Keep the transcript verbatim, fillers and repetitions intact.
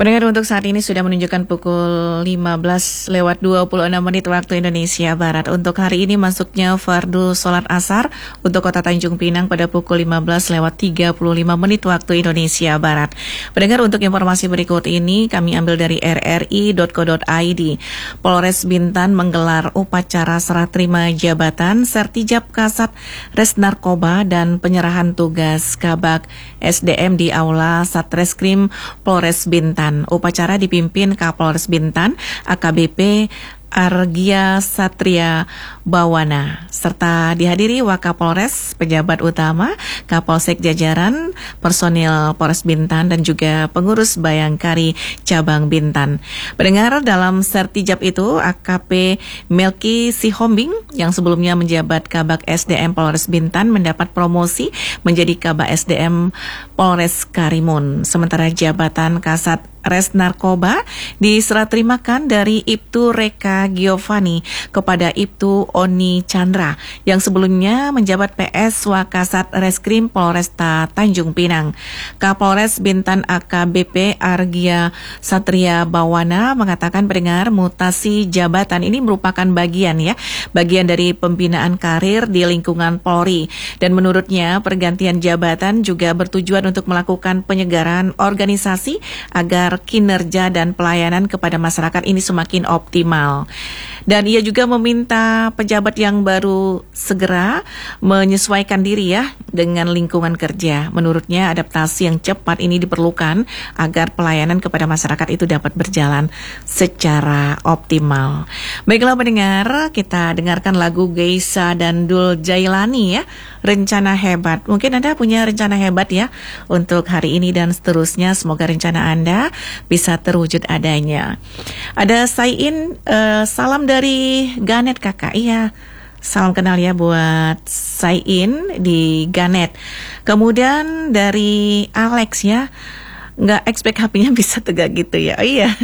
Pendengar, untuk saat ini sudah menunjukkan pukul lima belas lewat dua puluh enam menit waktu Indonesia Barat. Untuk hari ini masuknya fardu sholat asar untuk Kota Tanjung Pinang pada pukul lima belas lewat tiga puluh lima menit waktu Indonesia Barat. Pendengar, untuk informasi berikut ini kami ambil dari r r i dot co dot i d. Polres Bintan menggelar upacara serah terima jabatan Sertijab Kasat Res Narkoba dan penyerahan tugas Kabak S D M di Aula Satreskrim Polres Bintan. Upacara dipimpin Kapolres Bintan A K B P Argia Satria Bawana, serta dihadiri Wakapolres, pejabat utama, Kapolsek jajaran, personil Polres Bintan, dan juga pengurus Bayangkari Cabang Bintan. Pendengar, dalam sertijab itu A K P Melki Sihombing yang sebelumnya menjabat Kabak S D M Polres Bintan mendapat promosi menjadi Kabak S D M Polres Karimun. Sementara jabatan Kasat Res Narkoba diserah terimakan dari Ibtu Reka Giovanni kepada Ibtu Oni Chandra yang sebelumnya menjabat P S Wakasat Reskrim Polresta Tanjung Pinang. Kapolres Bintan A K B P Argia Satria Bawana mengatakan, pendengar, mutasi jabatan ini merupakan bagian ya, bagian dari pembinaan karir di lingkungan Polri, dan menurutnya pergantian jabatan juga bertujuan untuk melakukan penyegaran organisasi agar kinerja dan pelayanan kepada masyarakat ini semakin optimal. Dan ia juga meminta pejabat yang baru segera menyesuaikan diri ya dengan lingkungan kerja. Menurutnya adaptasi yang cepat ini diperlukan agar pelayanan kepada masyarakat itu dapat berjalan secara optimal. Baiklah pendengar, kita dengarkan lagu Geisa dan Dul Jailani ya, Rencana Hebat. Mungkin Anda punya rencana hebat ya untuk hari ini dan seterusnya. Semoga rencana Anda bisa terwujud adanya. Ada Sain, uh, salam dari Ganet kakak. Iya, salam kenal ya buat Sain di Ganet. Kemudian dari Alex ya, nggak expect H P-nya bisa tegak gitu ya. Oh iya.